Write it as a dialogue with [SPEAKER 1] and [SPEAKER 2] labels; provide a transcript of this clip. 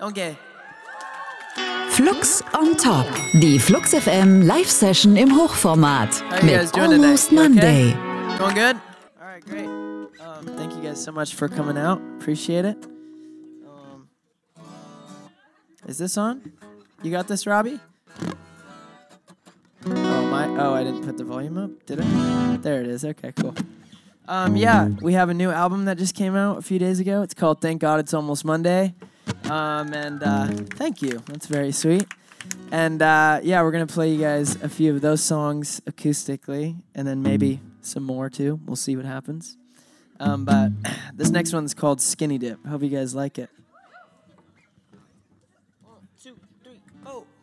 [SPEAKER 1] Okay.
[SPEAKER 2] Flux on Top. Die Flux FM Live-Session im Hochformat.
[SPEAKER 1] How you guys
[SPEAKER 2] Mit
[SPEAKER 1] doing
[SPEAKER 2] Almost
[SPEAKER 1] today? You
[SPEAKER 2] Monday.
[SPEAKER 1] okay? Going good? All right, great. Thank you guys so much for coming out. Appreciate it. Is this on? You got this, Robbie? I didn't put the volume up, did I? There it is. Okay, cool. Yeah, we have a new album that just came out a few days ago. It's called Thank God It's Almost Monday. Thank you. That's very sweet. And yeah, we're going to play you guys a few of those songs acoustically, and then maybe some more too. We'll see what happens. But this next one's called Skinny Dip. Hope you guys like it.